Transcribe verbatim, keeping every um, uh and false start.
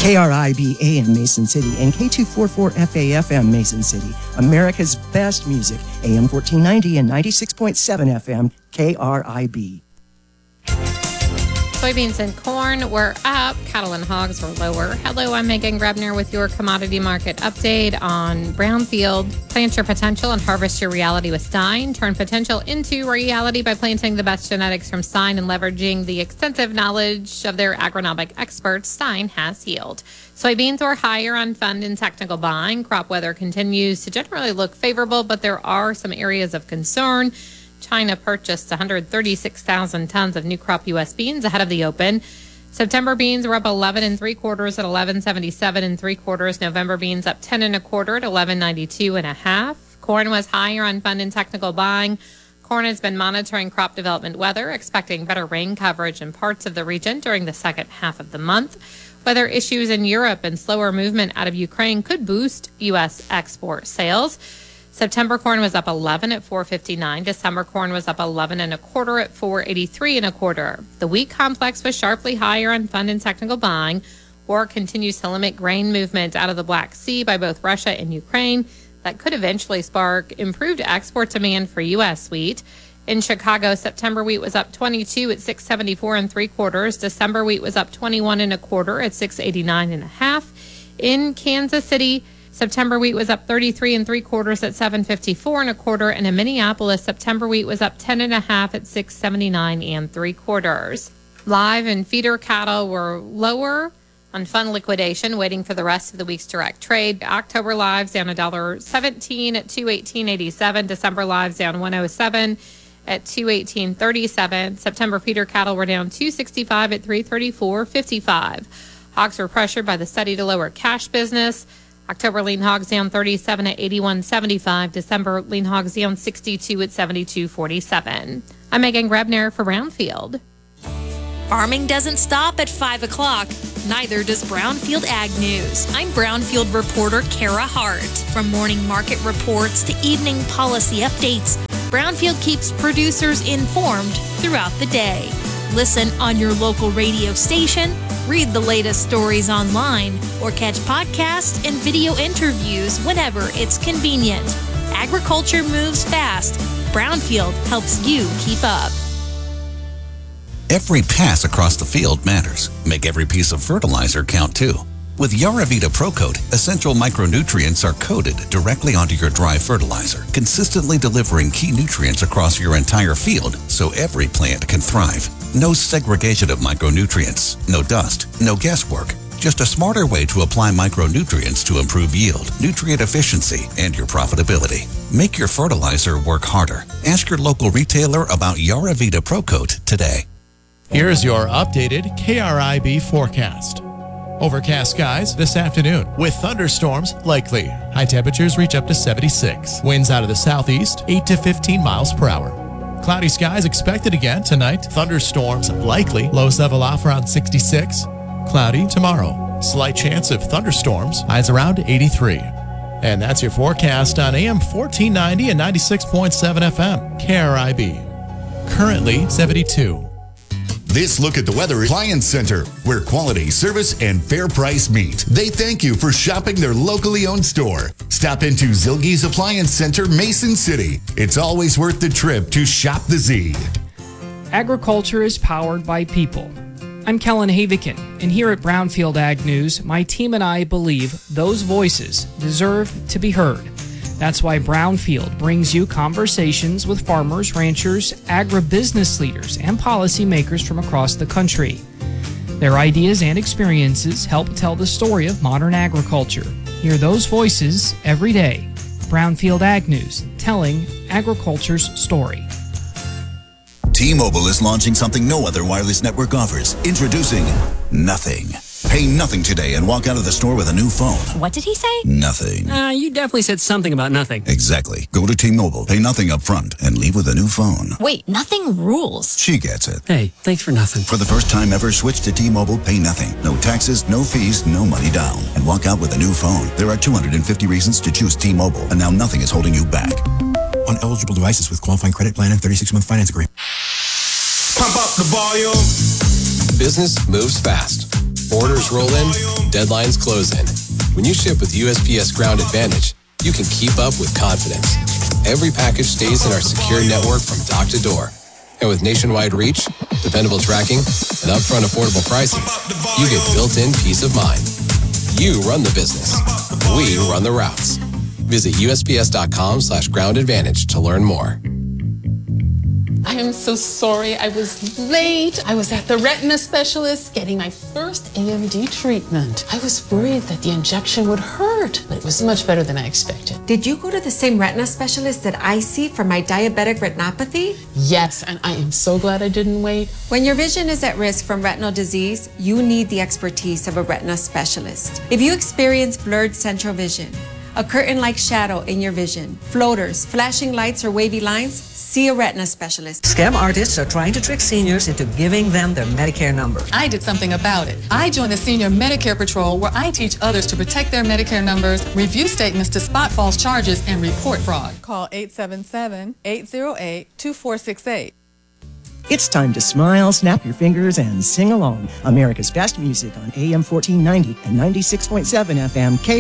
K R I B A M Mason City and K two forty-four F A F M Mason City. America's best music. A M fourteen ninety and ninety-six point seven F M K R I B. Soybeans and corn were up. Cattle and hogs were lower. Hello, I'm Megan Grebner with your commodity market update on Brownfield. Plant your potential and harvest your reality with Stein. Turn potential into reality by planting the best genetics from Stein and leveraging the extensive knowledge of their agronomic experts. Stein has yield. Soybeans were higher on fund and technical buying. Crop weather continues to generally look favorable, but there are some areas of concern. China purchased one hundred thirty-six thousand tons of new crop U S beans ahead of the open. September beans were up eleven and three quarters at eleven seventy-seven and three quarters. November beans up ten and a quarter at eleven ninety-two and a half. Corn was higher on fund and technical buying. Corn has been monitoring crop development weather, expecting better rain coverage in parts of the region during the second half of the month. Weather issues in Europe and slower movement out of Ukraine could boost U S export sales. September corn was up eleven at four fifty-nine. December corn was up eleven and a quarter at four eighty-three and a quarter. The wheat complex was sharply higher on fund and technical buying. War continues to limit grain movement out of the Black Sea by both Russia and Ukraine. That could eventually spark improved export demand for U S wheat. In Chicago, September wheat was up twenty-two at six seventy-four and three quarters. December wheat was up twenty-one and a quarter at six eighty-nine and a half. In Kansas City, September wheat was up thirty-three and three quarters at seven fifty-four and a quarter. And in Minneapolis, September wheat was up ten and a half at six seventy-nine and three quarters. Live and feeder cattle were lower on fund liquidation, waiting for the rest of the week's direct trade. October lives down one dollar seventeen at two eighteen eighty-seven. December lives down one oh seven at two eighteen thirty-seven. September feeder cattle were down two sixty-five at three thirty-four fifty-five. Hogs were pressured by the steady to lower cash business. October lean hogs down thirty-seven at eighty-one seventy-five. December lean hogs down sixty-two at seventy-two forty-seven. I'm Megan Grebner for Brownfield. Farming doesn't stop at five o'clock. Neither does Brownfield Ag News. I'm Brownfield reporter Kara Hart. From morning market reports to evening policy updates, Brownfield keeps producers informed throughout the day. Listen on your local radio station, read the latest stories online, or catch podcasts and video interviews whenever it's convenient. Agriculture moves fast. Brownfield helps you keep up. Every pass across the field matters. Make every piece of fertilizer count too. With Yaravita ProCoat, essential micronutrients are coated directly onto your dry fertilizer, consistently delivering key nutrients across your entire field so every plant can thrive. No segregation of micronutrients, no dust, no guesswork. Just a smarter way to apply micronutrients to improve yield, nutrient efficiency, and your profitability. Make your fertilizer work harder. Ask your local retailer about Yaravita ProCoat today. Here's your updated K R I B forecast. Overcast skies this afternoon with thunderstorms likely. High temperatures reach up to seventy-six. Winds out of the southeast, eight to fifteen miles per hour. Cloudy skies expected again tonight. Thunderstorms likely. Lows level off around sixty-six. Cloudy tomorrow. Slight chance of thunderstorms. Highs around eighty-three. And that's your forecast on A M fourteen ninety and ninety-six point seven F M. K R I B. Currently seventy-two. This Look at the Weather Appliance Center, where quality, service, and fair price meet. They thank you for shopping their locally owned store. Stop into Zilge's Appliance Center, Mason City. It's always worth the trip to shop the Z. Agriculture is powered by people. I'm Kellen Havikin, and here at Brownfield Ag News, my team and I believe those voices deserve to be heard. That's why Brownfield brings you conversations with farmers, ranchers, agribusiness leaders, and policymakers from across the country. Their ideas and experiences help tell the story of modern agriculture. Hear those voices every day. Brownfield Ag News, telling agriculture's story. T-Mobile is launching something no other wireless network offers. Introducing Nothing. Pay nothing today and walk out of the store with a new phone. What did he say? Nothing. Uh, you definitely said something about nothing. Exactly. Go to T-Mobile, pay nothing up front, and leave with a new phone. Wait, nothing rules. She gets it. Hey, thanks for nothing. For the first time ever, switch to T-Mobile, pay nothing. No taxes, no fees, no money down. And walk out with a new phone. There are two hundred fifty reasons to choose T-Mobile, and now nothing is holding you back. On eligible devices with qualifying credit plan and thirty-six month finance agreement. Pump up the volume. Business moves fast. Orders roll in, deadlines close in. When you ship with U S P S Ground Advantage, you can keep up with confidence. Every package stays in our secure network from dock to door. And with nationwide reach, dependable tracking, and upfront affordable pricing, you get built-in peace of mind. You run the business. We run the routes. Visit USPS.com slash ground advantage to learn more. I am so sorry I was late. I was at the retina specialist getting my first A M D treatment. I was worried that the injection would hurt, but it was much better than I expected. Did you go to the same retina specialist that I see for my diabetic retinopathy? Yes, and I am so glad I didn't wait. When your vision is at risk from retinal disease, you need the expertise of a retina specialist. If you experience blurred central vision, a curtain-like shadow in your vision, floaters, flashing lights, or wavy lines, see a retina specialist. Scam artists are trying to trick seniors into giving them their Medicare number. I did something about it. I joined the Senior Medicare Patrol, where I teach others to protect their Medicare numbers, review statements to spot false charges, and report fraud. Call eight seven seven, eight zero eight, two four six eight. It's time to smile, snap your fingers, and sing along. America's best music on A M fourteen ninety and ninety-six point seven F M K